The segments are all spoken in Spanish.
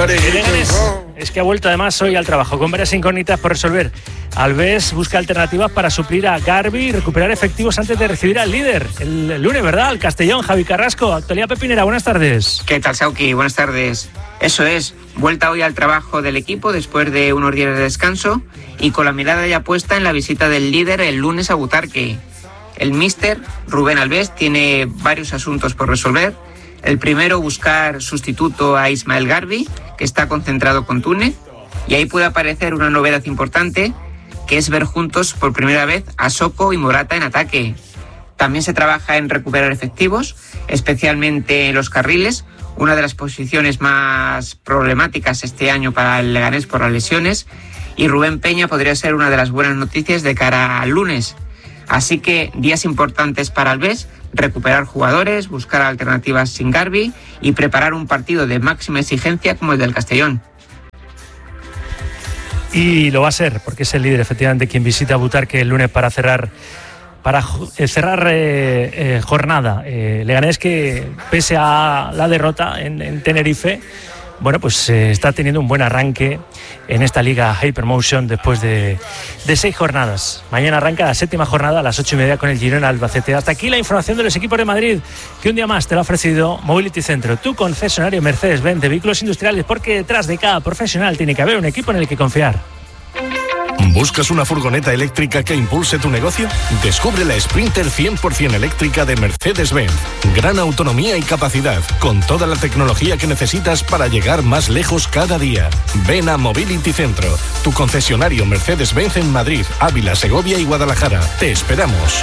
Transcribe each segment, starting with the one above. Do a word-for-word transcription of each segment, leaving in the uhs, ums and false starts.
El Leganés es que ha vuelto además hoy al trabajo con varias incógnitas por resolver. Alves busca alternativas para suplir a Garbi y recuperar efectivos antes de recibir al líder el, el lunes, ¿verdad? El Castellón. Javi Carrasco, Actualidad Pepinera, buenas tardes. ¿Qué tal, Sauki? Buenas tardes. Eso es, vuelta hoy al trabajo del equipo después de unos días de descanso y con la mirada ya puesta en la visita del líder el lunes a Butarque. El míster Rubén Alves tiene varios asuntos por resolver. El primero, buscar sustituto a Ismael Garbi, que está concentrado con Túnez, y ahí puede aparecer una novedad importante, que es ver juntos por primera vez a Soko y Morata en ataque. También se trabaja en recuperar efectivos, especialmente en los carriles, una de las posiciones más problemáticas este año para el Leganés por las lesiones, y Rubén Peña podría ser una de las buenas noticias de cara al lunes. Así que días importantes para Alves, recuperar jugadores, buscar alternativas sin Garbi y preparar un partido de máxima exigencia como el del Castellón. Y lo va a ser, porque es el líder efectivamente quien visita Butarque el lunes para cerrar para cerrar eh, eh, jornada. Eh, Leganés que pese a la derrota en, en Tenerife, bueno, pues eh, está teniendo un buen arranque en esta liga Hypermotion después de, de seis jornadas. Mañana arranca la séptima jornada a las ocho y media con el Girona Albacete. Hasta aquí la información de los equipos de Madrid, que un día más te lo ha ofrecido Mobility Centro, tu concesionario Mercedes-Benz de vehículos industriales, porque detrás de cada profesional tiene que haber un equipo en el que confiar. ¿Buscas una furgoneta eléctrica que impulse tu negocio? Descubre la Sprinter cien por ciento eléctrica de Mercedes-Benz. Gran autonomía y capacidad, con toda la tecnología que necesitas para llegar más lejos cada día. Ven a Mobility Centro, tu concesionario Mercedes-Benz en Madrid, Ávila, Segovia y Guadalajara. Te esperamos.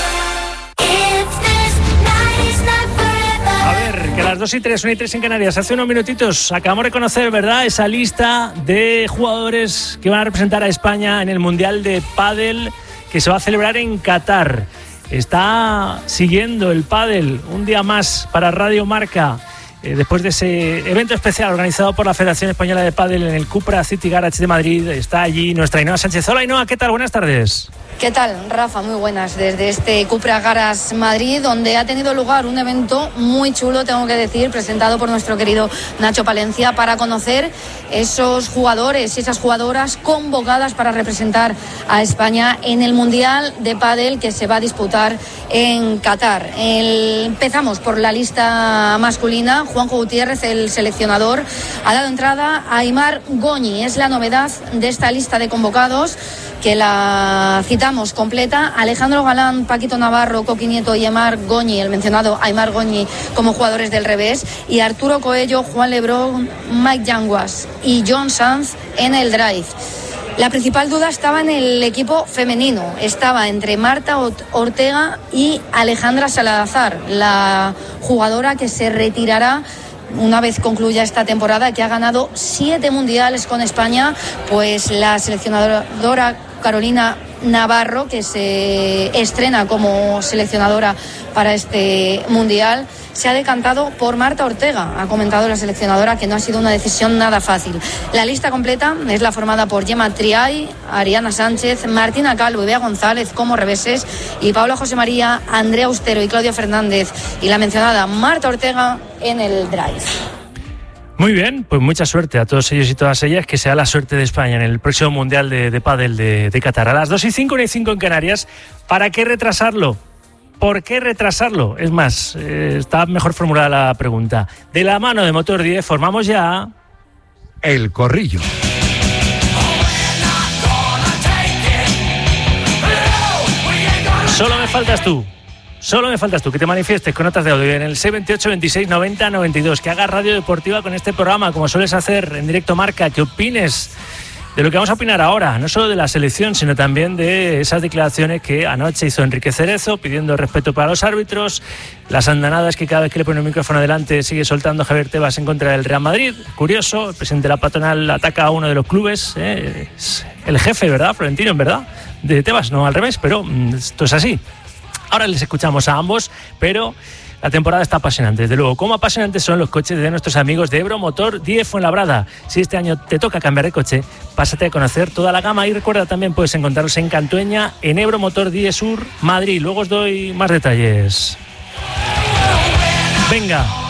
Que a las dos y tres, una y tres en Canarias, hace unos minutitos acabamos de conocer, ¿verdad?, esa lista de jugadores que van a representar a España en el Mundial de Pádel que se va a celebrar en Qatar. Está siguiendo el pádel un día más para Radio Marca, eh, después de ese evento especial organizado por la Federación Española de Pádel en el Cupra City Garage de Madrid. Está allí nuestra Ainhoa Sánchez. Hola, Ainhoa, ¿qué tal? Buenas tardes. ¿Qué tal, Rafa? Muy buenas. Desde este Cupra Garage Madrid, donde ha tenido lugar un evento muy chulo, tengo que decir, presentado por nuestro querido Nacho Palencia, para conocer esos jugadores y esas jugadoras convocadas para representar a España en el Mundial de Pádel que se va a disputar en Qatar. El... Empezamos por la lista masculina. Juanjo Gutiérrez, el seleccionador, ha dado entrada a Aimar Goñi. Es la novedad de esta lista de convocados, que la citamos completa: Alejandro Galán, Paquito Navarro, Coqui Nieto y Aimar Goñi, el mencionado Aimar Goñi, como jugadores del revés, y Arturo Coello, Juan Lebrón, Mike Yanguas y John Sanz en el drive. La principal duda estaba en el equipo femenino, estaba entre Marta Ortega y Alejandra Salazar, la jugadora que se retirará una vez concluya esta temporada, que ha ganado siete mundiales con España. Pues la seleccionadora Carolina Navarro, que se estrena como seleccionadora para este mundial, se ha decantado por Marta Ortega. Ha comentado la seleccionadora que no ha sido una decisión nada fácil. La lista completa es la formada por Gemma Triay, Ariana Sánchez, Martina Calvo y Bea González como reveses, y Paula José María, Andrea Austero y Claudia Fernández, y la mencionada Marta Ortega en el drive. Muy bien, pues mucha suerte a todos ellos y todas ellas, que sea la suerte de España en el próximo Mundial de, de Pádel de, de Qatar. A las dos y cinco, una y cinco en Canarias. ¿Para qué retrasarlo? ¿Por qué retrasarlo? Es más, eh, está mejor formulada la pregunta. De la mano de Motor diez formamos ya El Corrillo. Solo me faltas tú. Solo me faltas tú, que te manifiestes con notas de audio en el seis veintiocho, veintiséis, noventa, noventa y dos, que hagas radio deportiva con este programa, como sueles hacer en Directo Marca, que opines de lo que vamos a opinar ahora, no solo de la selección, sino también de esas declaraciones que anoche hizo Enrique Cerezo, pidiendo respeto para los árbitros, las andanadas que cada vez que le pone un micrófono delante sigue soltando Javier Tebas en contra del Real Madrid. Curioso, el presidente de la patronal ataca a uno de los clubes, ¿eh? Es el jefe, ¿verdad, Florentino, en verdad? De Tebas, no al revés, pero esto es así. Ahora les escuchamos a ambos, pero la temporada está apasionante, desde luego. Como apasionantes son los coches de nuestros amigos de Ebro Motor diez Fuenlabrada. Si este año te toca cambiar de coche, pásate a conocer toda la gama y recuerda, también puedes encontrarlos en Cantueña, en Ebro Motor diez Sur, Madrid. Luego os doy más detalles. Venga,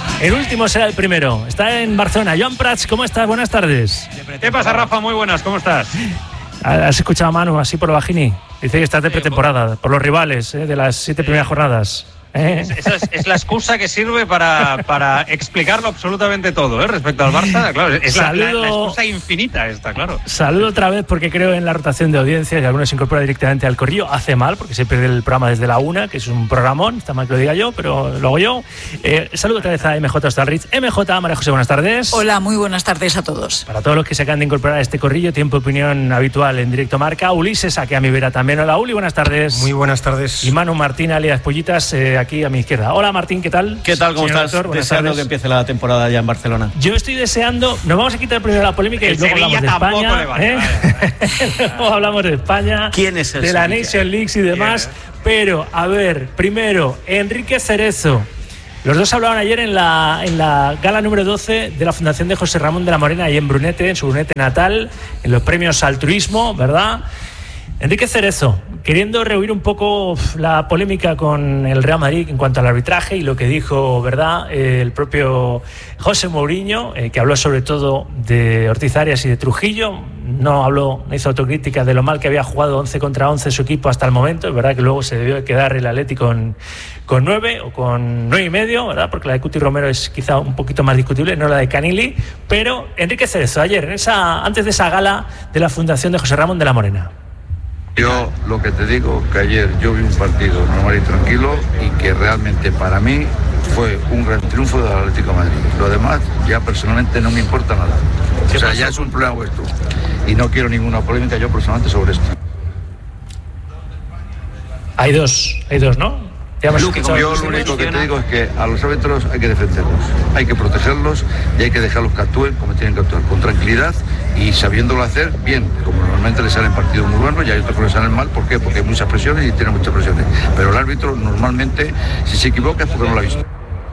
El último será el primero. Está en Barcelona. Joan Prats, ¿cómo estás? Buenas tardes. ¿Qué pasa, Rafa? Muy buenas, ¿cómo estás? ¿Has escuchado a Manu así por lo bajini? Dice que estás de pretemporada, por los rivales ¿eh? de las siete primeras jornadas. ¿Eh? Esa es, es la excusa que sirve para, para explicarlo absolutamente todo, ¿eh? Respecto al Barça, claro, es la, la, la excusa infinita esta, claro. Saludo otra vez porque creo en la rotación de audiencias y algunos se incorporan directamente al corrillo. Hace mal porque se pierde el programa desde la una, que es un programón, está mal que lo diga yo, pero lo hago yo. Eh, saludo otra vez a M J Stalrich. M J, María José, buenas tardes. Hola, muy buenas tardes a todos. Para todos los que se acaban de incorporar a este corrillo, tiempo de opinión habitual en Directo Marca. Ulises, aquí a mi vera también. Hola, Uli, buenas tardes. Muy buenas tardes. Y Manu Martín, alias Pollitas, eh, aquí a mi izquierda. Hola Martín, ¿qué tal? ¿Qué tal? ¿Cómo Señor estás? Doctor, deseando tardes. que empiece la temporada ya en Barcelona. Yo estoy deseando, nos vamos a quitar primero la polémica y el luego Sevilla hablamos de España. Le vale, ¿eh? vale, vale. Luego hablamos de España, ¿Quién es el de la Sevilla? Nation League y demás. Pero, a ver, primero, Enrique Cerezo. Los dos hablaban ayer en la, en la gala número doce de la Fundación de José Ramón de la Morena, ahí en Brunete, en su Brunete natal, en los premios Altruismo, ¿verdad? Enrique Cerezo, queriendo rehuir un poco la polémica con el Real Madrid en cuanto al arbitraje y lo que dijo, ¿verdad?, eh, el propio José Mourinho, eh, que habló sobre todo de Ortiz Arias y de Trujillo. No habló, no hizo autocrítica de lo mal que había jugado once contra once su equipo hasta el momento. Es verdad que luego se debió quedar el Atleti con, con nueve o con nueve y medio, ¿verdad?, porque la de Cuti Romero es quizá un poquito más discutible, no la de Canili. Pero Enrique Cerezo, ayer, en esa, antes de esa gala de la Fundación de José Ramón de la Morena. Yo lo que te digo, que ayer yo vi un partido normal y tranquilo y que realmente para mí fue un gran triunfo del Atlético de Madrid. Lo demás ya personalmente no me importa nada. O sea, ya es un problema vuestro. Y no quiero ninguna polémica yo personalmente sobre esto. Hay dos, hay dos, ¿no? Yo lo único que te digo es que a los árbitros hay que defenderlos, hay que protegerlos y hay que dejarlos que actúen como tienen que actuar, con tranquilidad y sabiéndolo hacer bien, como normalmente les salen partidos muy buenos y hay otros que les salen mal. ¿Por qué? Porque hay muchas presiones y tienen muchas presiones. Pero el árbitro normalmente, si se equivoca es porque no lo ha visto.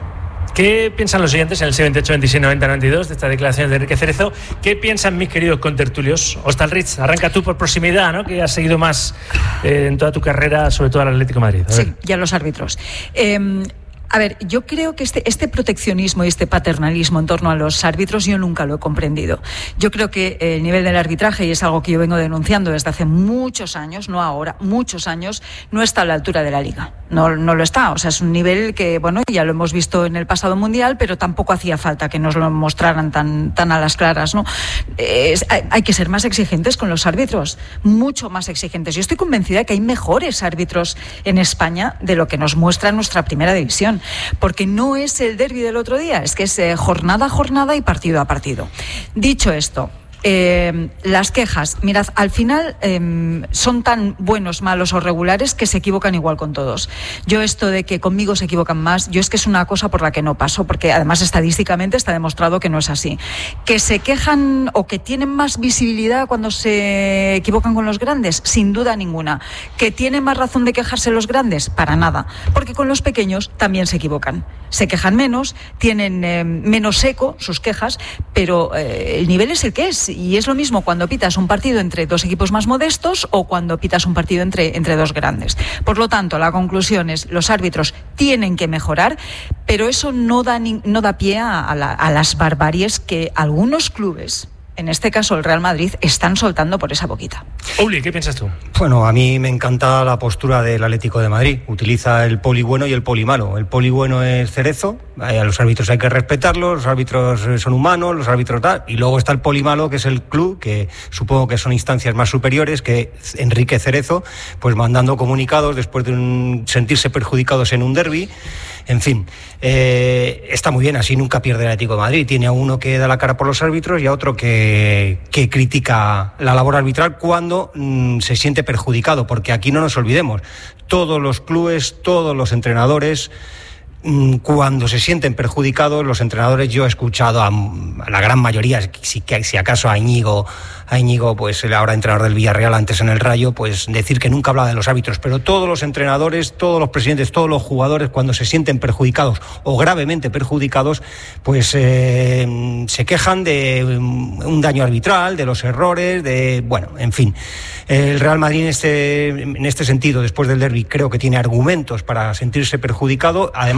¿Qué piensan los oyentes en el seis ocho veintiséis noventa noventa y dos de estas declaraciones de Enrique Cerezo? ¿Qué piensan mis queridos contertulios? Ostalrich, arranca tú por proximidad, ¿no?, que has seguido más eh, en toda tu carrera, sobre todo al Atlético de Madrid. A ver. Sí, ya los árbitros. Eh, A ver, yo creo que este, este proteccionismo y este paternalismo en torno a los árbitros yo nunca lo he comprendido. Yo creo que el nivel del arbitraje, y es algo que yo vengo denunciando desde hace muchos años, no ahora, muchos años, no está a la altura de la Liga. No, no lo está. O sea, es un nivel que, bueno, ya lo hemos visto en el pasado Mundial, pero tampoco hacía falta que nos lo mostraran tan, tan a las claras, ¿no? Es, hay, hay que ser más exigentes con los árbitros, mucho más exigentes. Yo estoy convencida de que hay mejores árbitros en España de lo que nos muestra nuestra primera división. Porque no es el derbi del otro día, es que es eh, jornada a jornada y partido a partido. Dicho esto, eh, las quejas, mirad, al final eh, son tan buenos, malos o regulares que se equivocan igual con todos. Yo esto de que conmigo se equivocan más, yo es que es una cosa por la que no paso, porque además estadísticamente está demostrado que no es así. Que se quejan o que tienen más visibilidad cuando se equivocan con los grandes, sin duda ninguna. Que tienen más razón de quejarse los grandes, para nada, porque con los pequeños también se equivocan. Se quejan menos, tienen eh, menos eco sus quejas, pero eh, el nivel es el que es. Y es lo mismo cuando pitas un partido entre dos equipos más modestos o cuando pitas un partido entre, entre dos grandes. Por lo tanto, la conclusión es: los árbitros tienen que mejorar, pero eso no da, ni, no da pie a, a, la, a las barbaries que algunos clubes, en este caso el Real Madrid, están soltando por esa boquita. Uli, ¿qué piensas tú? Bueno, a mí me encanta la postura del Atlético de Madrid. Utiliza el poli bueno y el poli malo. El poli bueno es Cerezo, a los árbitros hay que respetarlos, los árbitros son humanos, los árbitros tal. Y luego está el poli malo, que es el club, que supongo que son instancias más superiores, que Enrique Cerezo, pues mandando comunicados después de un, sentirse perjudicados en un derbi. En fin, eh, está muy bien, así nunca pierde el Atlético de Madrid. Tiene a uno que da la cara por los árbitros y a otro que, que critica la labor arbitral cuando mmm, se siente perjudicado, porque aquí no nos olvidemos, todos los clubes, todos los entrenadores, mmm, cuando se sienten perjudicados, los entrenadores, yo he escuchado a, a la gran mayoría, si, si acaso a Íñigo, a Íñigo, pues el ahora entrenador del Villarreal, antes en el Rayo, pues decir que nunca hablaba de los árbitros, pero todos los entrenadores, todos los presidentes, todos los jugadores, cuando se sienten perjudicados o gravemente perjudicados, pues eh, se quejan de un daño arbitral, de los errores, de, bueno, en fin. El Real Madrid en este, en este sentido, después del derbi, creo que tiene argumentos para sentirse perjudicado. Además,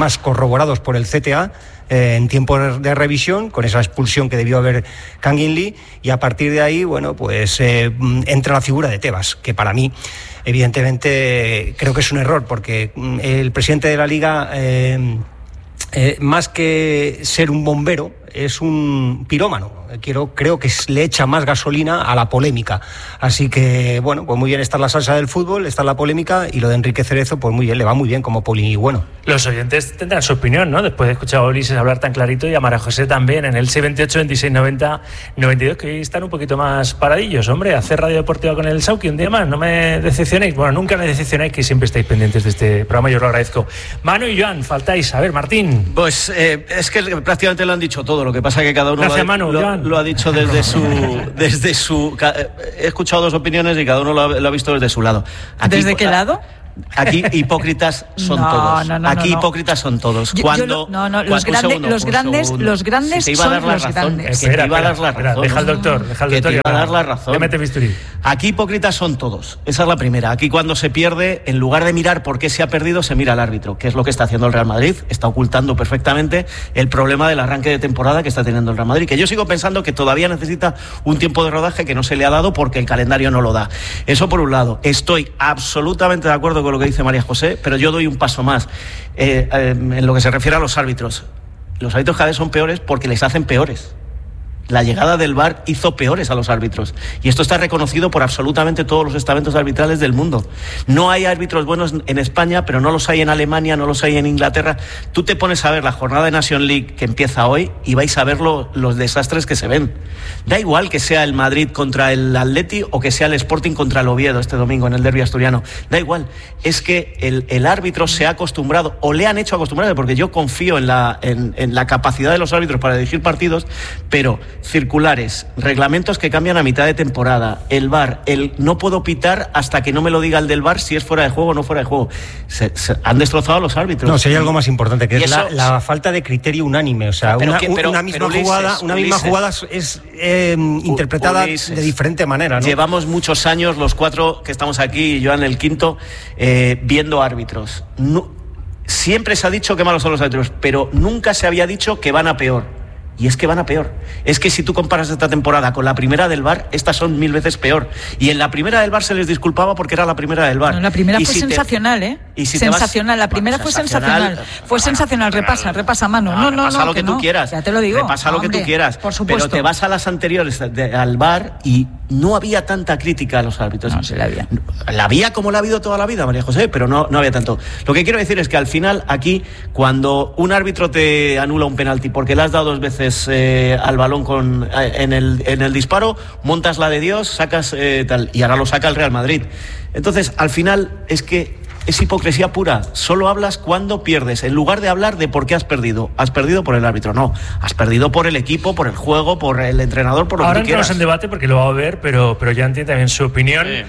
además corroborados por el C T A eh, en tiempo de revisión, con esa expulsión que debió haber Kangin Lee, y a partir de ahí, bueno, pues eh, entra la figura de Tebas, que para mí, evidentemente, creo que es un error, porque el presidente de la Liga, eh, eh, más que ser un bombero, es un pirómano. Quiero, creo que le echa más gasolina a la polémica. Así que, bueno, pues muy bien está la salsa del fútbol, está la polémica, y lo de Enrique Cerezo, pues muy bien, le va muy bien como poli bueno. Los oyentes tendrán su opinión, ¿no? Después de escuchar a Ulises hablar tan clarito, y a María José también, en el seis veintiocho, veintiséis noventa, noventa y dos, que hoy están un poquito más paradillos, hombre. Hacer radio deportiva con el Sauki un día más, no me decepcionéis. Bueno, nunca me decepcionáis, que siempre estáis pendientes de este programa, yo os lo agradezco. Manu y Joan, faltáis. A ver, Martín. Pues eh, es que prácticamente lo han dicho todo, lo que pasa es que cada uno Gracias, lo, ha, Manu, lo, lo ha dicho desde su, desde su... He escuchado dos opiniones y cada uno lo ha, lo ha visto desde su lado. Aquí, ¿desde qué lado? Aquí hipócritas son no, todos. No, no, Aquí no, no. hipócritas son todos. Yo, Cuando, yo, no, no, los, cuando, grande, segundo, los grandes, los grandes si te iba a dar son la los razón, grandes. que te iba a dar la razón. Deja al doctor, deja al que doctor. te iba a dar la razón. Que mete bisturí. Aquí hipócritas son todos. Esa es la primera. Aquí cuando se pierde, en lugar de mirar por qué se ha perdido, se mira al árbitro, que es lo que está haciendo el Real Madrid. Está ocultando perfectamente el problema del arranque de temporada que está teniendo el Real Madrid, que yo sigo pensando que todavía necesita un tiempo de rodaje que no se le ha dado porque el calendario no lo da. Eso por un lado. Estoy absolutamente de acuerdo con lo que dice María José, pero yo doy un paso más eh, eh, en lo que se refiere a los árbitros. Los árbitros cada vez son peores porque les hacen peores. La llegada del V A R hizo peores a los árbitros, y esto está reconocido por absolutamente todos los estamentos arbitrales del mundo. No hay árbitros buenos en España, pero no los hay en Alemania, no los hay en Inglaterra. Tú te pones a ver la jornada de Nation League que empieza hoy y vais a ver lo, los desastres que se ven. Da igual que sea el Madrid contra el Atleti o que sea el Sporting contra el Oviedo este domingo en el derbi asturiano. Da igual. Es que el, el árbitro se ha acostumbrado, o le han hecho acostumbrarse, porque yo confío en la, en, en la capacidad de los árbitros para dirigir partidos, pero circulares, reglamentos que cambian a mitad de temporada, el V A R, el no puedo pitar hasta que no me lo diga el del V A R si es fuera de juego o no fuera de juego. Se, se han destrozado a los árbitros. No, si hay algo más importante, que es eso, la, la falta de criterio unánime. O sea, pero una, que, pero, una misma pero Ulises, jugada, una Ulises, misma jugada es eh, interpretada Ulises, de diferente manera, ¿no? Llevamos muchos años, los cuatro que estamos aquí, y yo en el quinto, eh, viendo árbitros. No, siempre se ha dicho que malos son los árbitros, pero nunca se había dicho que van a peor. Y es que van a peor. Es que si tú comparas esta temporada con la primera del V A R, estas son mil veces peor. Y en la primera del V A R se les disculpaba porque era la primera del V A R. No, la primera y fue si sensacional, ¿eh? Y si sensacional, vas... la primera bueno, fue sensacional. sensacional. Fue bueno, sensacional, repasa, repasa mano. No, no, no. Repasa no, lo que, que tú no. quieras. Ya te lo digo. Repasa no, lo que hombre, tú quieras. Por supuesto. Pero te vas a las anteriores de, al V A R y no había tanta crítica a los árbitros. No, sí la había. La había como la ha habido toda la vida, María José, pero no, no había tanto. Lo que quiero decir es que al final, aquí, cuando un árbitro te anula un penalti porque le has dado dos veces eh, al balón con, en, el, en el disparo, montas la de Dios, sacas eh, tal, y ahora lo saca el Real Madrid. Entonces, al final, es que es hipocresía pura. Solo hablas cuando pierdes, en lugar de hablar de por qué has perdido. Has perdido por el árbitro, no. Has perdido por el equipo, por el juego, por el entrenador, por lo ahora que quieras. Ahora entramos en debate porque lo va a ver, pero, pero ya entiende también su opinión. Sí.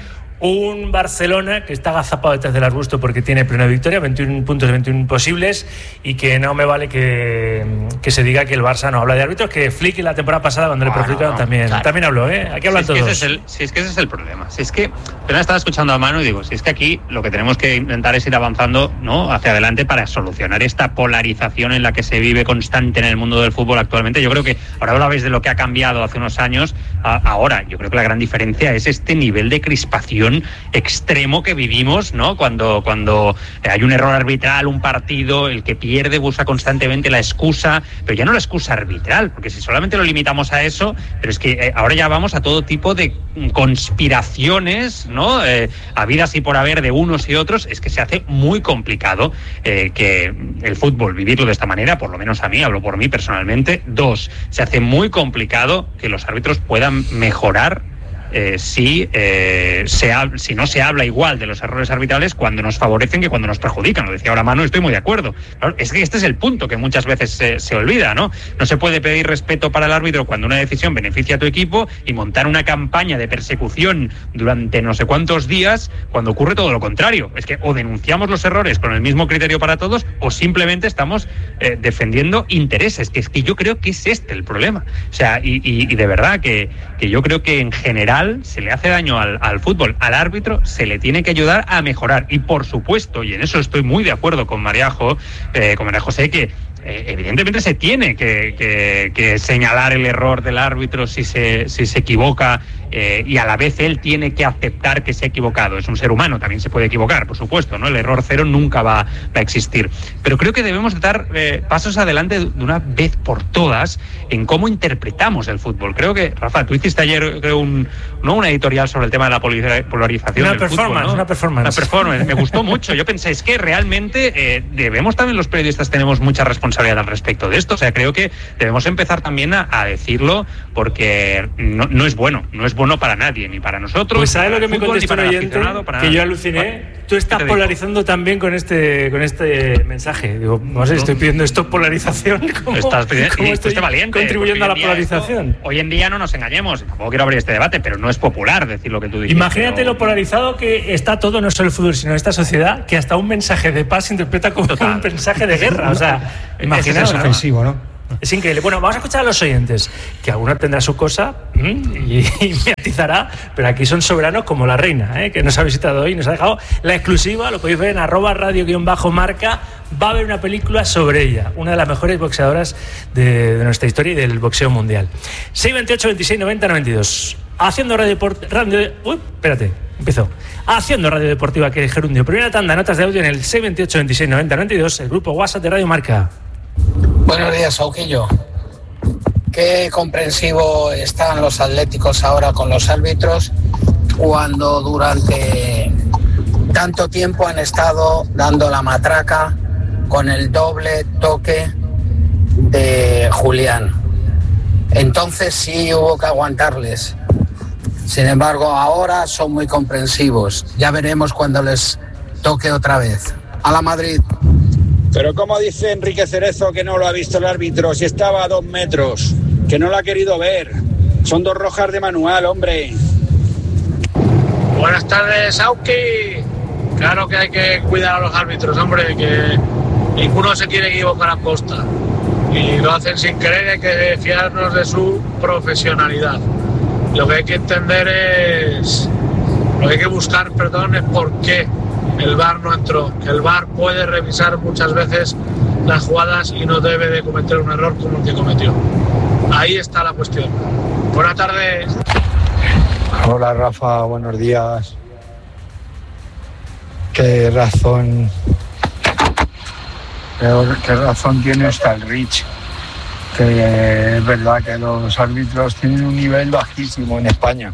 Un Barcelona que está agazapado detrás del arbusto porque tiene plena victoria, veintiún puntos de veintiún posibles, y que no me vale que, que se diga que el Barça no habla de árbitros, que Flick la temporada pasada cuando bueno, le perjudicaron también, claro. también habló, ¿eh? Aquí hablan si todos. Es que el, si es que ese es el problema. Si es que, pero estaba escuchando a Manu y digo, si es que aquí lo que tenemos que intentar es ir avanzando, ¿no?, hacia adelante para solucionar esta polarización en la que se vive constante en el mundo del fútbol actualmente. Yo creo que ahora hablabais de lo que ha cambiado hace unos años, a, ahora yo creo que la gran diferencia es este nivel de crispación extrema extremo que vivimos, ¿no? Cuando, cuando hay un error arbitral, un partido, el que pierde busca constantemente la excusa, pero ya no la excusa arbitral, porque si solamente lo limitamos a eso, pero es que eh, ahora ya vamos a todo tipo de conspiraciones, ¿no? Eh, habidas y por haber de unos y otros, es que se hace muy complicado eh, que el fútbol vivirlo de esta manera, por lo menos a mí, hablo por mí personalmente. Dos, se hace muy complicado que los árbitros puedan mejorar Eh, si, eh, se ha, si no se habla igual de los errores arbitrales cuando nos favorecen que cuando nos perjudican. Lo decía ahora Manu, estoy muy de acuerdo. Claro, es que este es el punto que muchas veces se, se olvida, ¿no? No se puede pedir respeto para el árbitro cuando una decisión beneficia a tu equipo y montar una campaña de persecución durante no sé cuántos días cuando ocurre todo lo contrario. Es que o denunciamos los errores con el mismo criterio para todos o simplemente estamos eh, defendiendo intereses, que es que yo creo que es este el problema. O sea, y, y, y de verdad que, que yo creo que en general ilegal se le hace daño al, al fútbol. Al árbitro se le tiene que ayudar a mejorar. Y por supuesto, y en eso estoy muy de acuerdo con Mariajo, eh, con María José, que eh, evidentemente se tiene que, que, que señalar el error del árbitro si se, si se equivoca, eh, y a la vez él tiene que aceptar que se ha equivocado. Es un ser humano, también se puede equivocar, por supuesto, ¿no? El error cero nunca va, va a existir. Pero creo que debemos de dar eh, pasos adelante de una vez por todas en cómo interpretamos el fútbol. Creo que, Rafa, tú hiciste ayer creo un, ¿no? una editorial sobre el tema de la polarización una del performance, fútbol, ¿no? Una performance. Una performance. Me gustó mucho. Yo pensé, es que realmente eh, debemos también, los periodistas tenemos mucha responsabilidad al respecto de esto. O sea, creo que debemos empezar también a, a decirlo, porque no, no es bueno, no es bueno para nadie, ni para nosotros. Pues ¿sabes lo que me fútbol, contestó un oyente? Que yo aluciné. Bueno, tú estás polarizando también con este con este mensaje. Digo, no sé, estoy pidiendo esto polarización. ¿Cómo, estás pidiendo, ¿cómo estoy valiente, contribuyendo a la polarización? Esto, hoy en día no nos engañemos, tampoco quiero abrir este debate, pero no es popular decir lo que tú dices. Imagínate pero... lo polarizado que está todo, no solo el fútbol, sino esta sociedad, que hasta un mensaje de paz se interpreta como Total. un mensaje de guerra. O sea, imaginaos. Es ofensivo, ¿no? Es increíble. Bueno, vamos a escuchar a los oyentes, que alguno tendrá su cosa y, y me atizará, pero aquí son soberanos como la reina, ¿eh? que nos ha visitado hoy, nos ha dejado la exclusiva, lo podéis ver en arroba radio-marca. Va a haber una película sobre ella, una de las mejores boxeadoras de, de nuestra historia y del boxeo mundial. seis veintiocho, veintiséis, noventa, noventa y dos. Haciendo radio deportiva. Uy, espérate, empezó. Haciendo radio deportiva, que es Gerundio. Primera tanda, notas de audio en el seis veintiocho, veintiséis, noventa, noventa y dos, el grupo WhatsApp de Radio Marca. Buenos días, Sauquillo. Qué comprensivo están los atléticos ahora con los árbitros cuando durante tanto tiempo han estado dando la matraca con el doble toque de Julián. Entonces sí hubo que aguantarles. Sin embargo, ahora son muy comprensivos. Ya veremos cuando les toque otra vez. ¡A la Madrid! Pero como dice Enrique Cerezo que no lo ha visto el árbitro, si estaba a dos metros, que no lo ha querido ver. Son dos rojas de manual, hombre. Buenas tardes, Auki. Claro que hay que cuidar a los árbitros, hombre, que ninguno se quiere equivocar a posta. Y lo hacen sin querer, hay que fiarnos de su profesionalidad. Lo que hay que entender es, lo que hay que buscar, perdón, es por qué el V A R no entró. Que el V A R puede revisar muchas veces las jugadas y no debe de cometer un error como el que cometió. Ahí está la cuestión. Buenas tardes. Hola Rafa, buenos días. Qué razón, qué, qué razón tiene hasta el Rich, que es verdad que los árbitros tienen un nivel bajísimo en España.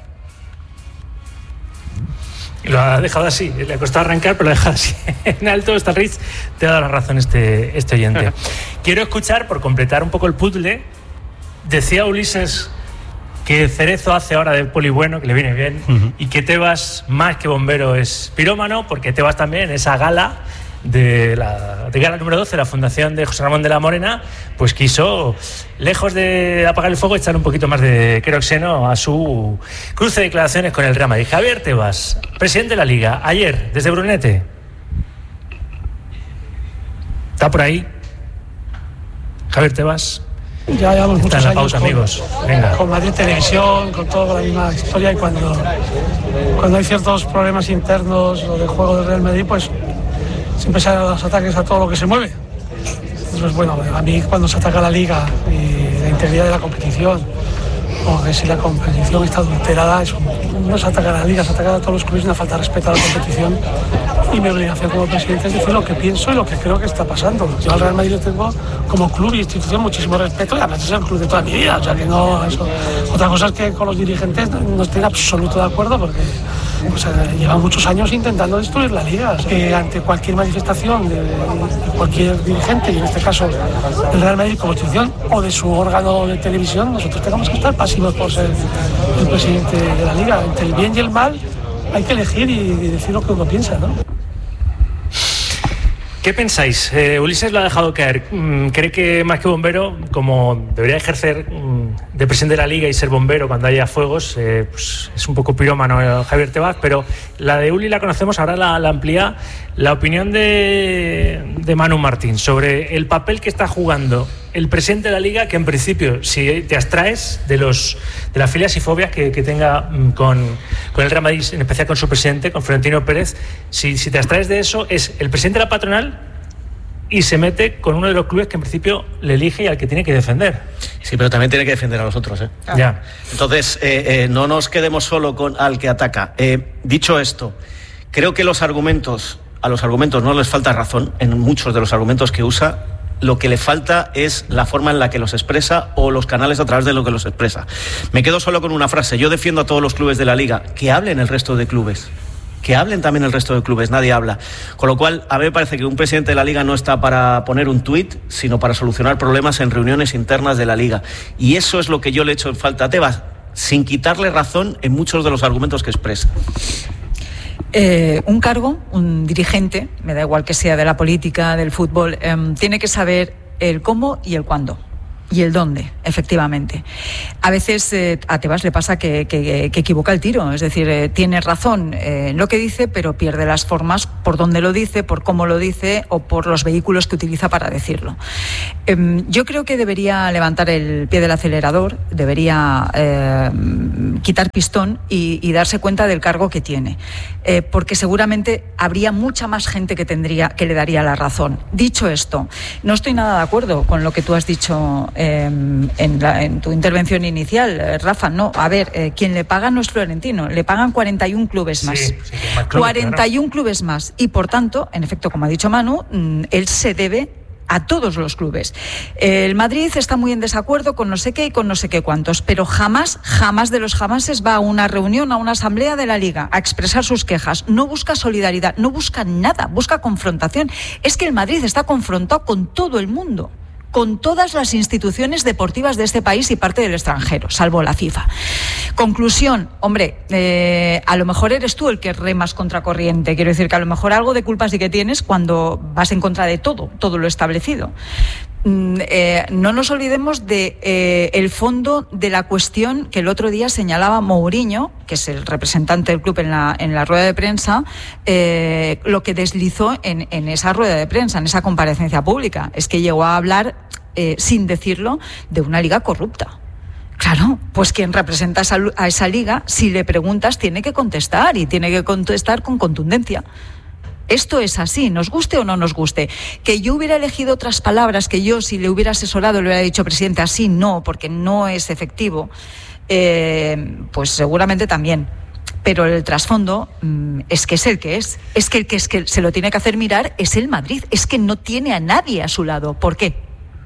Lo ha dejado así, le ha costado arrancar, pero lo ha dejado así en alto. Está Rich, te ha dado la razón este, este oyente. Quiero escuchar, por completar un poco el puzzle, decía Ulises que Cerezo hace ahora de poli bueno, que le viene bien, uh-huh. y que Tebas, más que bombero, es pirómano, porque Tebas también en esa gala de la de gala número doce, la fundación de José Ramón de la Morena, pues quiso, lejos de apagar el fuego, echar un poquito más de queroxeno a su cruce de declaraciones con el Real Madrid. Javier Tebas, presidente de la Liga, ayer, desde Brunete. ¿Está por ahí? Javier Tebas. Ya llevamos muchos Está en la años pausa, con, amigos. Venga. con Madrid Televisión, con toda la misma historia, y cuando, cuando hay ciertos problemas internos o de juego del Real Madrid, pues siempre salen los ataques a todo lo que se mueve. Entonces, bueno, a mí cuando se ataca la Liga y la integridad de la competición, o que si la competición está adulterada, eso no se ataca a la Liga, se ataca a todos los clubes, una falta de respeto a la competición. Y mi obligación como presidente es decir lo que pienso y lo que creo que está pasando. Yo al Real Madrid lo tengo como club y institución muchísimo respeto, y además es el club de toda mi vida, o sea que no, eso. Otra cosa es que con los dirigentes no estoy en absoluto de acuerdo, porque pues, eh, llevan muchos años intentando destruir la Liga. Que ante cualquier manifestación de, de cualquier dirigente, y en este caso el Real Madrid como institución o de su órgano de televisión, nosotros tenemos que estar pasivos por ser el presidente de la Liga. Entre el bien y el mal hay que elegir y, y decir lo que uno piensa, ¿no? ¿Qué pensáis? Eh, Ulises lo ha dejado caer. ¿Cree que más que bombero, como debería ejercer de presidente de la Liga y ser bombero cuando haya fuegos, eh, pues es un poco pirómano eh, Javier Tebas? Pero la de Uli la conocemos, ahora la, la amplía. La opinión de, de Manu Martín sobre el papel que está jugando el presidente de la Liga, que en principio, si te abstraes de los de las filias y fobias que, que tenga con, con el Real Madrid, en especial con su presidente, con Florentino Pérez, si, si te abstraes de eso, es el presidente de la patronal y se mete con uno de los clubes que en principio le elige y al que tiene que defender. Sí, pero también tiene que defender a los otros, ¿eh? Ah. Ya. Entonces, eh, eh, no nos quedemos solo con al que ataca. Eh, dicho esto, creo que los argumentos, a los argumentos no les falta razón en muchos de los argumentos que usa. Lo que le falta es la forma en la que los expresa o los canales a través de lo que los expresa. Me quedo solo con una frase. Yo defiendo a todos los clubes de la Liga. Que hablen el resto de clubes. Que hablen también el resto de clubes, nadie habla. Con lo cual, a mí me parece que un presidente de la Liga no está para poner un tuit, sino para solucionar problemas en reuniones internas de la Liga. Y eso es lo que yo le echo en falta a Tebas, sin quitarle razón en muchos de los argumentos que expresa. Eh, un cargo, un dirigente, me da igual que sea de la política, del fútbol, eh, tiene que saber el cómo y el cuándo. Y el dónde, efectivamente. A veces eh, a Tebas le pasa que, que, que equivoca el tiro, es decir, eh, tiene razón eh, en lo que dice, pero pierde las formas por dónde lo dice, por cómo lo dice o por los vehículos que utiliza para decirlo. Eh, yo creo que debería levantar el pie del acelerador, debería eh, quitar pistón y, y darse cuenta del cargo que tiene, eh, porque seguramente habría mucha más gente que tendría que le daría la razón. Dicho esto, no estoy nada de acuerdo con lo que tú has dicho En, la, en tu intervención inicial, Rafa. No, a ver, eh, quien le paga no es Florentino, le pagan cuarenta y un clubes más. Sí, sí, más clubes, cuarenta y un claro. clubes más. Y por tanto, en efecto, como ha dicho Manu, mm, él se debe a todos los clubes. El Madrid está muy en desacuerdo con no sé qué y con no sé qué cuántos, pero jamás, jamás de los jamases va a una reunión, a una asamblea de la Liga a expresar sus quejas. No busca solidaridad, no busca nada, busca confrontación. Es que el Madrid está confrontado con todo el mundo, con todas las instituciones deportivas de este país y parte del extranjero, salvo la FIFA. Conclusión, hombre, eh, a lo mejor eres tú el que remas contracorriente. Quiero decir que a lo mejor algo de culpa sí que tienes cuando vas en contra de todo, todo lo establecido. Mm, eh, no nos olvidemos de eh, el fondo de la cuestión que el otro día señalaba Mourinho, que es el representante del club en la, en la rueda de prensa, eh, lo que deslizó en, en esa rueda de prensa, en esa comparecencia pública. Es que llegó a hablar, eh, sin decirlo, de una liga corrupta. Claro, pues quien representa a esa liga, si le preguntas, tiene que contestar y tiene que contestar con contundencia. Esto es así, nos guste o no nos guste. Que yo hubiera elegido otras palabras, que yo si le hubiera asesorado le hubiera dicho, presidente, así no, porque no es efectivo, eh, pues seguramente también. Pero el trasfondo mmm, es que es el que es. Es que el que, es que se lo tiene que hacer mirar es el Madrid. Es que no tiene a nadie a su lado. ¿Por qué?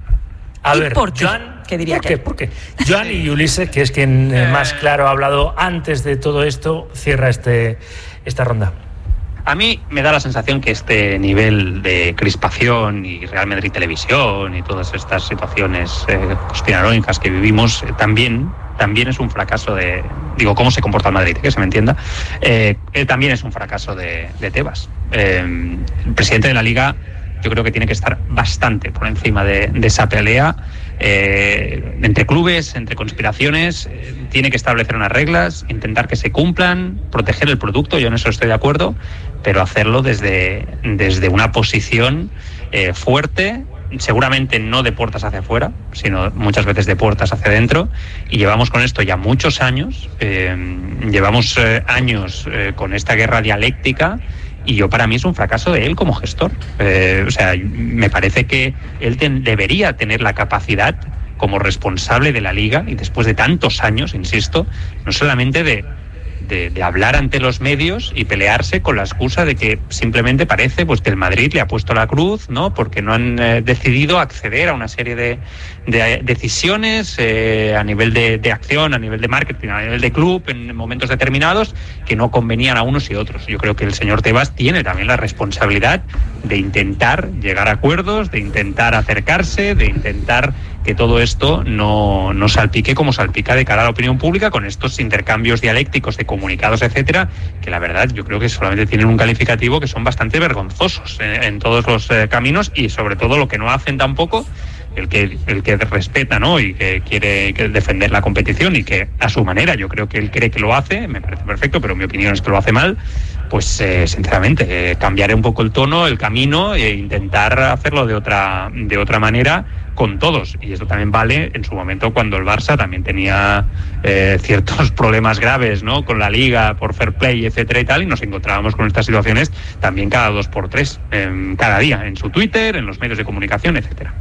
A ¿Y ver, por qué? Joan, ¿Qué diría ¿por que? qué? ¿Por qué? Joan y Ulises, que es quien eh, más claro ha hablado antes de todo esto, cierra este, esta ronda. A mí me da la sensación que este nivel de crispación y Real Madrid Televisión y todas estas situaciones eh, conspiranoicas que vivimos eh, también, también es un fracaso de, digo, cómo se comporta el Madrid, que se me entienda, eh, eh, también es un fracaso de, de Tebas. Eh, el presidente de la Liga yo creo que tiene que estar bastante por encima de, de esa pelea eh, entre clubes, entre conspiraciones. Eh, tiene que establecer unas reglas, intentar que se cumplan, proteger el producto, yo en eso estoy de acuerdo, pero hacerlo desde, desde una posición eh, fuerte, seguramente no de puertas hacia afuera, sino muchas veces de puertas hacia adentro, y llevamos con esto ya muchos años, eh, llevamos eh, años eh, con esta guerra dialéctica, y yo para mí es un fracaso de él como gestor. Eh, o sea, me parece que él ten, debería tener la capacidad como responsable de la Liga, y después de tantos años, insisto, no solamente de De, de hablar ante los medios y pelearse con la excusa de que simplemente parece pues que el Madrid le ha puesto la cruz, ¿no? Porque no han eh, decidido acceder a una serie de, de decisiones eh, a nivel de, de acción, a nivel de marketing, a nivel de club, en momentos determinados que no convenían a unos y otros. Yo creo que el señor Tebas tiene también la responsabilidad de intentar llegar a acuerdos, de intentar acercarse, de intentar que todo esto no, no salpique como salpica de cara a la opinión pública con estos intercambios dialécticos de comunicados, etcétera, que la verdad yo creo que solamente tienen un calificativo que son bastante vergonzosos en, en todos los eh, caminos, y sobre todo lo que no hacen tampoco el que el que respeta, ¿no? Y que quiere que defender la competición, y que a su manera yo creo que él cree que lo hace, me parece perfecto, pero mi opinión es que lo hace mal. Pues eh, sinceramente eh, cambiaré un poco el tono, el camino, e intentar hacerlo de otra de otra manera, con todos, y eso también vale en su momento cuando el Barça también tenía eh, ciertos problemas graves, ¿no?, con la Liga por fair play, etcétera y tal, y nos encontrábamos con estas situaciones también cada dos por tres, eh, cada día, en su Twitter, en los medios de comunicación, etcétera.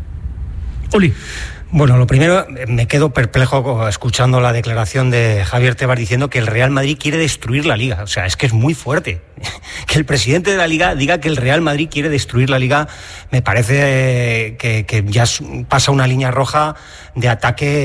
Uli. Bueno, lo primero, me quedo perplejo escuchando la declaración de Javier Tebas diciendo que el Real Madrid quiere destruir la Liga. O sea, es que es muy fuerte. Que el presidente de la Liga diga que el Real Madrid quiere destruir la Liga, me parece que, que ya pasa una línea roja de ataque,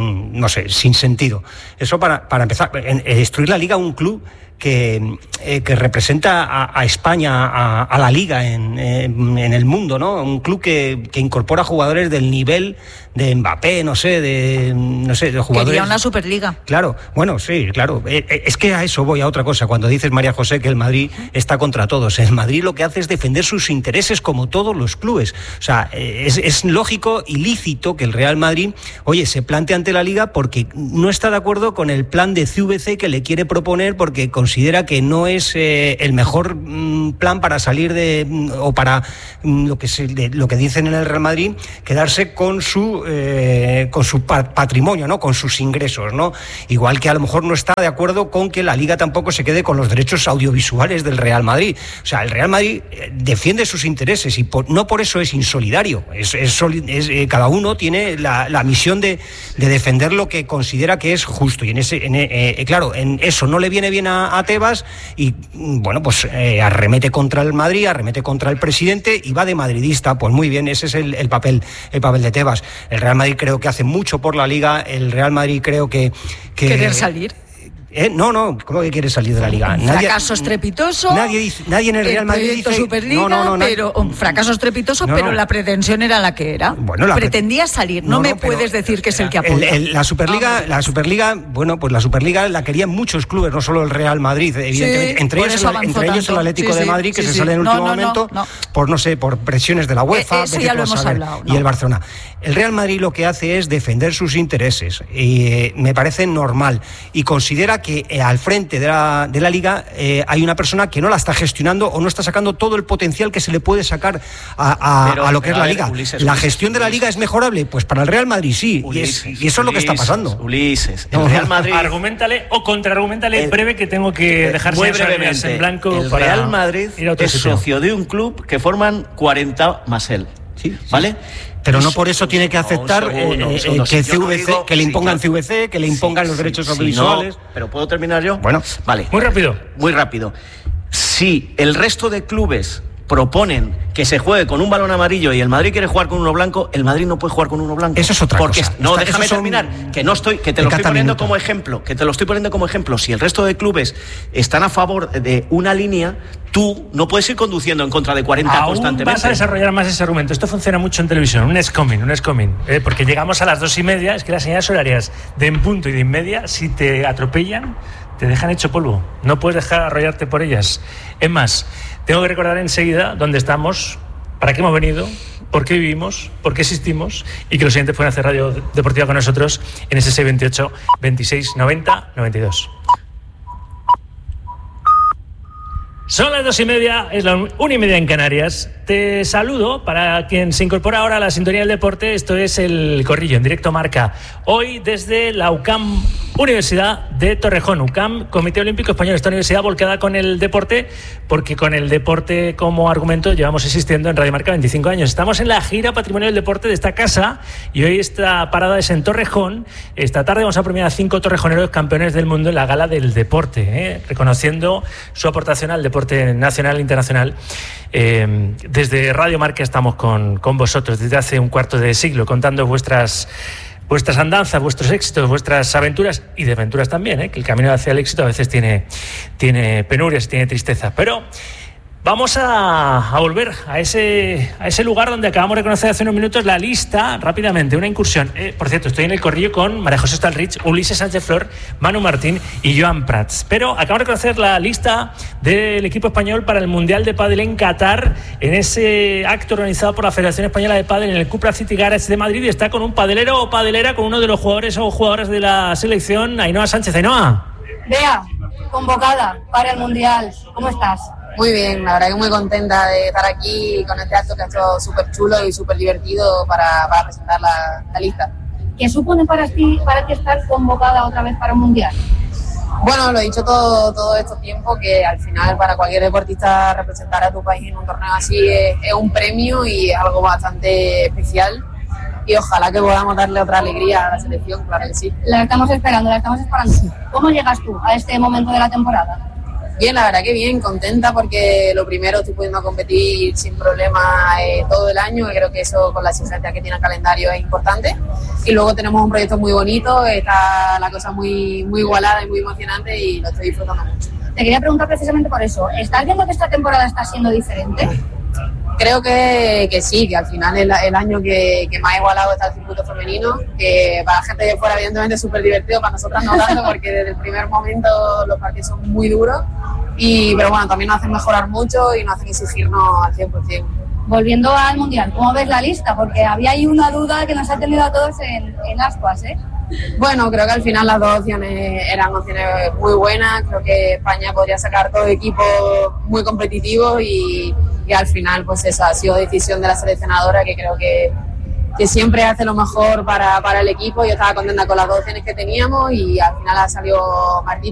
no sé, sin sentido. Eso para, para empezar. En, en destruir la Liga, un club que, eh, que representa a, a España, a, a la Liga en, en, en el mundo, ¿no? Un club que, que incorpora jugadores del nivel de Mbappé, no sé, de no sé, de jugadores. Quería una Superliga. Claro, bueno, sí, claro. Es que a eso voy, a otra cosa. Cuando dices, María José, que el Madrid está contra todos. El Madrid lo que hace es defender sus intereses como todos los clubes. O sea, es, es lógico y lícito que el Real Madrid, oye, se plante ante la Liga porque no está de acuerdo con el plan de C V C que le quiere proponer, porque considera que no es eh, el mejor mm, plan para salir de o para mm, lo que se, de, lo que dicen en el Real Madrid, quedarse con su eh, con su patrimonio, ¿no?, con sus ingresos, ¿no? Igual que a lo mejor no está de acuerdo con que la Liga tampoco se quede con los derechos audiovisuales del Real Madrid. O sea, el Real Madrid defiende sus intereses y por, no por eso es insolidario. Es, es, es, eh, cada uno tiene la, la misión de, de defender lo que considera que es justo, y en ese, en, eh, claro, en eso no le viene bien a, a Tebas y bueno, pues eh, arremete contra el Madrid, arremete contra el presidente y va de madridista. Pues muy bien, ese es el, el papel, el papel de Tebas. El Real Madrid creo que hace mucho por la Liga. El Real Madrid creo que, que ¿Querer salir? Eh, no, no, ¿cómo que quiere salir de la Liga? Un Nadie, fracaso estrepitoso. Nadie, dice, nadie en el Real Madrid dice Superliga, no, no, no, pero un fracaso estrepitoso, no, no. pero la pretensión era la que era. Bueno, la pretendía salir. No, no me no, puedes decir que es el que apoya. El, el, la Superliga, la Superliga, bueno, pues la Superliga la querían muchos clubes, no solo el Real Madrid, evidentemente. Sí, entre ellos, el, entre ellos el Atlético sí, de Madrid, que sí, se sí. sale en el último no, no, momento, no, no. por no sé, por presiones de la UEFA, eh, eso ya lo hemos hablado, y el Barcelona. El Real Madrid lo que hace es defender sus intereses, y eh, me parece normal, y considera que eh, al frente de la, de la Liga eh, hay una persona que no la está gestionando o no está sacando todo el potencial que se le puede sacar a, a, pero, a lo que es la ver, Liga. Ulises, la Ulises, gestión Ulises, de la Liga es mejorable, pues para el Real Madrid sí, Ulises, y, es, y eso Ulises, es lo que está pasando. Ulises, el Real Madrid. Argumentale o contraargumentale el, breve, que tengo que dejar muy brevemente en blanco. El para Real Madrid es sitio. socio de un club que forman cuarenta más él. Sí, ¿vale? Pero no por eso tiene que aceptar no, segundo, eh, segundo, que, si C V C, digo, que le impongan sí, claro. C V C, que le impongan sí, los derechos sí, audiovisuales. Sí, no, pero ¿puedo terminar yo? Bueno, vale. Muy rápido. Muy rápido. Si el resto de clubes proponen que se juegue con un balón amarillo y el Madrid quiere jugar con uno blanco, el Madrid no puede jugar con uno blanco. Eso es otra porque, cosa. No, Esta, déjame terminar, son... que no estoy, que te lo estoy poniendo minuto. como ejemplo, que te lo estoy poniendo como ejemplo. Si el resto de clubes están a favor de una línea, tú no puedes ir conduciendo en contra de cuarenta Aún constantemente. Vas a desarrollar más ese argumento. Esto funciona mucho en televisión, un escoming, un escoming, ¿eh? Porque llegamos a las dos y media, es que las señales horarias de en punto y de en media, si te atropellan, te dejan hecho polvo. No puedes dejar arrollarte por ellas. Es más, tengo que recordar enseguida dónde estamos, para qué hemos venido, por qué vivimos, por qué existimos, y que los siguientes pueden hacer radio deportiva con nosotros en ese seis veintiocho, veintiséis, noventa, noventa y dos. Son las dos y media, es la una y media en Canarias. Te saludo para quien se incorpora ahora a la sintonía del deporte. Esto es El Corrillo, en directo Marca. Hoy desde la U C A M, Universidad de Torrejón. U C A M, Comité Olímpico Español. Esta universidad volcada con el deporte, porque con el deporte como argumento llevamos existiendo en Radio Marca veinticinco años. Estamos en la gira Patrimonio del Deporte de esta casa y hoy esta parada es en Torrejón. Esta tarde vamos a premiar a cinco torrejoneros campeones del mundo en la Gala del Deporte, ¿eh? reconociendo su aportación al deporte nacional e internacional. Eh, desde Radio Marca estamos con, con vosotros desde hace un cuarto de siglo, contando vuestras vuestras andanzas, vuestros éxitos, vuestras aventuras y desventuras también, ¿eh? que el camino hacia el éxito a veces tiene, tiene penurias, tiene tristeza, pero vamos a, a volver a ese, a ese lugar donde acabamos de conocer hace unos minutos la lista, rápidamente, una incursión. Eh, por cierto, estoy en el Corrillo con María José Stalrich, Ulises Sánchez Flor, Manu Martín y Joan Prats. Pero acabamos de conocer la lista del equipo español para el Mundial de Pádel en Qatar, en ese acto organizado por la Federación Española de Pádel en el Cupra City Garage de Madrid, y está con un padelero o padelera, con uno de los jugadores o jugadoras de la selección, Ainhoa Sánchez. Ainhoa. Bea, convocada para el Mundial. ¿Cómo estás? Muy bien, la verdad que muy contenta de estar aquí con este acto que ha estado súper chulo y súper divertido para, para presentar la, la lista. ¿Qué supone para ti, para ti estar convocada otra vez para un mundial? Bueno, lo he dicho todo, todo estos tiempos, que al final para cualquier deportista representar a tu país en un torneo así es, es un premio y es algo bastante especial. Y ojalá que podamos darle otra alegría a la selección, claro que sí. La estamos esperando, la estamos esperando. ¿Cómo llegas tú a este momento de la temporada? Bien, la verdad que bien, contenta porque lo primero estoy pudiendo competir sin problema eh, todo el año y creo que eso con la exigencia que tiene el calendario es importante. Y luego tenemos un proyecto muy bonito, está la cosa muy, muy igualada y muy emocionante y lo estoy disfrutando mucho. Te quería preguntar precisamente por eso, ¿estás viendo que esta temporada está siendo diferente? Creo que, que sí, que al final es el año que, que más igualado está el circuito femenino, que para la gente de fuera evidentemente es súper divertido, para nosotras no tanto porque desde el primer momento los partidos son muy duros, y, pero bueno, también nos hacen mejorar mucho y nos hacen exigirnos al cien por ciento. Volviendo al Mundial, ¿cómo ves la lista? Porque había ahí una duda que nos ha tenido a todos en, en ascuas, ¿eh? Bueno, creo que al final las dos opciones eran opciones muy buenas, creo que España podría sacar dos equipos muy competitivos y, y al final pues esa ha sido decisión de la seleccionadora, que creo que, que siempre hace lo mejor para, para el equipo. Yo estaba contenta con las dos opciones que teníamos y al final ha salido Martita